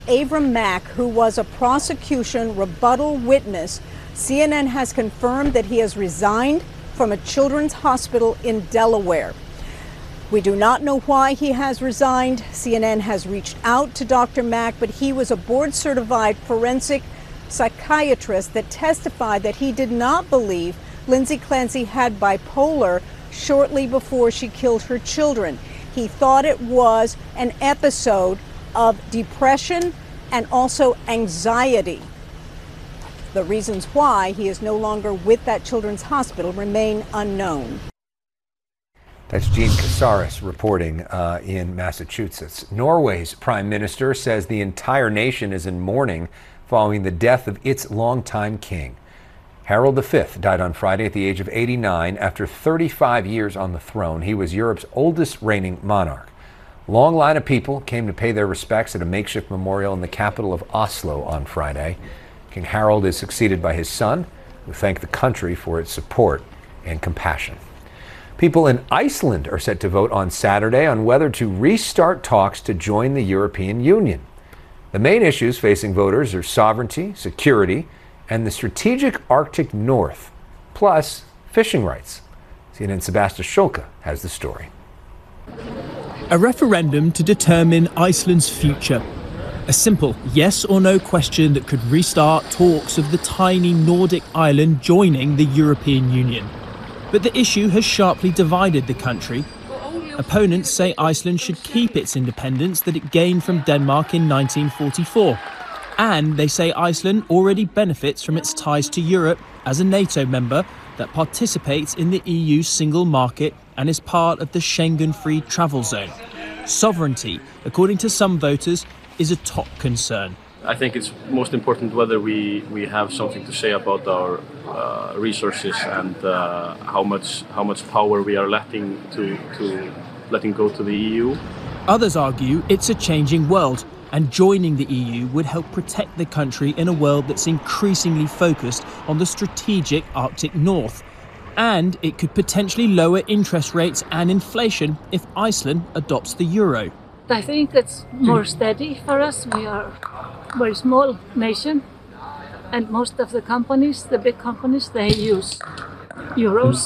Avram Mack, who was a prosecution rebuttal witness, CNN has confirmed that he has resigned from a children's hospital in Delaware. We do not know why he has resigned. CNN has reached out to Dr. Mack, but he was a board-certified forensic psychiatrist that testified that he did not believe Lindsay Clancy had bipolar shortly before she killed her children. He thought it was an episode of depression and also anxiety. The reasons why he is no longer with that children's hospital remain unknown. That's Jean Casares reporting in Massachusetts. Norway's prime minister says the entire nation is in mourning following the death of its longtime king. Harald V died on Friday at the age of 89 after 35 years on the throne. He was Europe's oldest reigning monarch. A long line of people came to pay their respects at a makeshift memorial in the capital of Oslo on Friday. King Harald is succeeded by his son, who thanked the country for its support and compassion. People in Iceland are set to vote on Saturday on whether to restart talks to join the European Union. The main issues facing voters are sovereignty, security, and the strategic Arctic North, plus fishing rights. CNN's Sebastian Schulke has the story. A referendum to determine Iceland's future. A simple yes or no question that could restart talks of the tiny Nordic island joining the European Union. But the issue has sharply divided the country. Opponents say Iceland should keep its independence that it gained from Denmark in 1944. And they say Iceland already benefits from its ties to Europe as a NATO member that participates in the EU's single market and is part of the Schengen-free travel zone. Sovereignty, according to some voters, is a top concern. I think it's most important whether we have something to say about our resources and how much power we are letting go to the EU. Others argue it's a changing world, and joining the EU would help protect the country in a world that's increasingly focused on the strategic Arctic North. And it could potentially lower interest rates and inflation if Iceland adopts the euro. I think it's more steady for us. We are a very small nation, and most of the companies, the big companies, they use euros.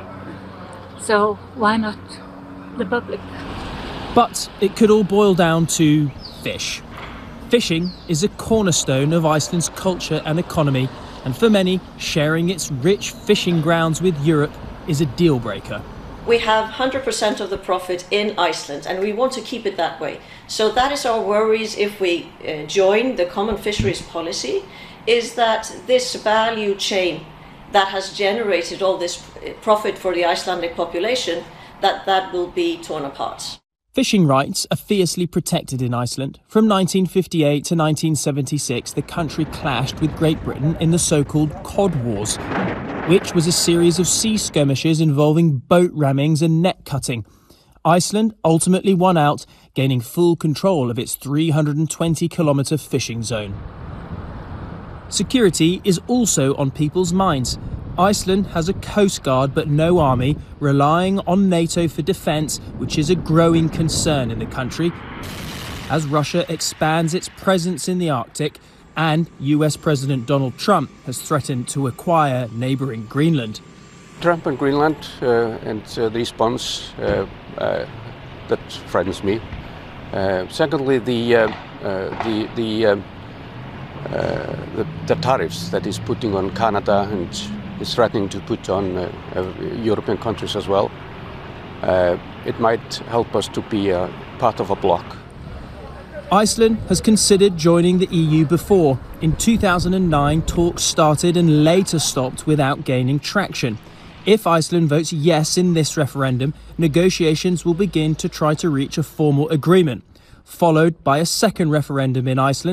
So why not the public? But it could all boil down to fish. Fishing is a cornerstone of Iceland's culture and economy, and for many, sharing its rich fishing grounds with Europe is a deal breaker. We have 100% of the profit in Iceland, and we want to keep it that way. So that is our worries if we join the common fisheries policy, is that this value chain that has generated all this profit for the Icelandic population, that will be torn apart. Fishing rights are fiercely protected in Iceland. From 1958 to 1976, the country clashed with Great Britain in the so-called Cod Wars, which was a series of sea skirmishes involving boat rammings and net cutting. Iceland ultimately won out, gaining full control of its 320-kilometre fishing zone. Security is also on people's minds. Iceland has a coast guard but no army, relying on NATO for defence, which is a growing concern in the country. As Russia expands its presence in the Arctic, and US President Donald Trump has threatened to acquire neighbouring Greenland. Trump and Greenland and the response that frightens me. Secondly, the tariffs that he's putting on Canada and is threatening to put on European countries as well. It might help us to be part of a bloc. Iceland has considered joining the EU before. In 2009, talks started and later stopped without gaining traction. If Iceland votes yes in this referendum, negotiations will begin to try to reach a formal agreement, followed by a second referendum in Iceland